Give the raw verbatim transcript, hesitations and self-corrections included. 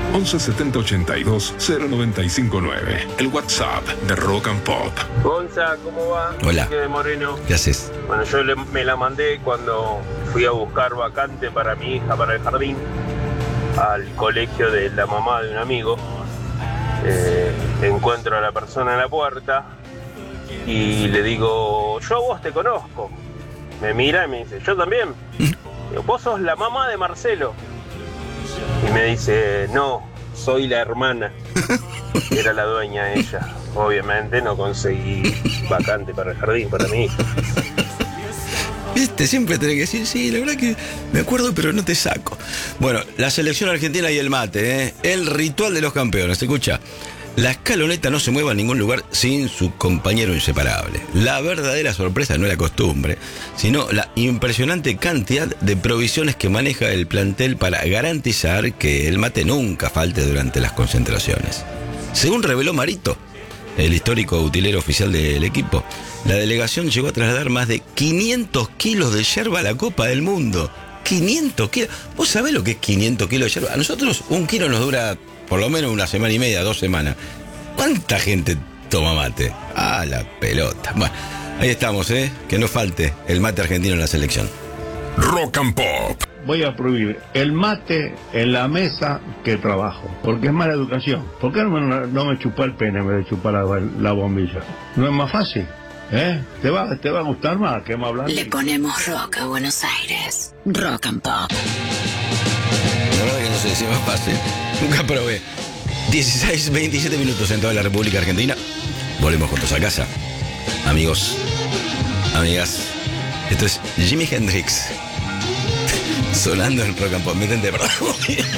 once setenta ochenta y dos cero noventa y cinco nueve. El WhatsApp de Rock and Pop. Gonza, ¿cómo va? Hola. De Moreno. ¿Qué haces? Bueno, yo le, me la mandé cuando fui a buscar vacante para mi hija, para el jardín, al colegio de la mamá de un amigo. Eh, encuentro a la persona en la puerta y le digo, yo a vos te conozco. Me mira y me dice, yo también. Digo, vos sos la mamá de Marcelo. Y me dice, no, soy la hermana. Era la dueña ella. Obviamente no conseguí vacante para el jardín, para mi hija. Viste, siempre tenés que decir, sí, la verdad que me acuerdo, pero no te saco. Bueno, la selección argentina y el mate, ¿eh? El ritual de los campeones. Escucha, la escaloneta no se mueve a ningún lugar sin su compañero inseparable. La verdadera sorpresa no es la costumbre, sino la impresionante cantidad de provisiones que maneja el plantel para garantizar que el mate nunca falte durante las concentraciones. Según reveló Marito, el histórico utilero oficial del equipo, la delegación llegó a trasladar más de quinientos kilos de yerba a la Copa del Mundo. quinientos kilos. ¿Vos sabés lo que es quinientos kilos de yerba? A nosotros un kilo nos dura por lo menos una semana y media, dos semanas. ¿Cuánta gente toma mate? Ah, la pelota. Bueno, ahí estamos, ¿eh? Que no falte el mate argentino en la selección. Rock and Pop. Voy a prohibir el mate en la mesa que trabajo, porque es mala educación. ¿Por qué no me, no me chupa el pene en vez de chupar la, la bombilla? ¿No es más fácil? ¿Eh? ¿Te va, te va a gustar más que más hablar? Le ponemos rock a Buenos Aires. Rock and Pop. La verdad que no sé si es más fácil. Nunca probé. dieciséis, veintisiete minutos en toda la República Argentina. Volvemos juntos a casa. Amigos, amigas, esto es Jimi Hendrix sonando en Rock and Pop. Me tenté, perdón.